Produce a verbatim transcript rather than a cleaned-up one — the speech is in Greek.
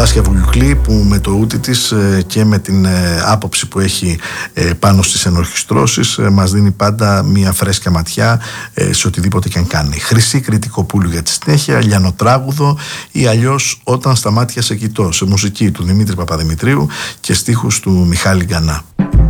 Βάσια Βουγιουκλή, που με το ούτι της και με την άποψη που έχει πάνω στις ενορχιστρώσεις μας δίνει πάντα μια φρέσκια ματιά σε οτιδήποτε και αν κάνει. Χρυσή Κρητικοπούλου για τη συνέχεια, Λιανοτράγουδο ή αλλιώς Όταν στα μάτια σε κοιτώ, σε μουσική του Δημήτρη Παπαδημητρίου και στίχους του Μιχάλη Γκανά.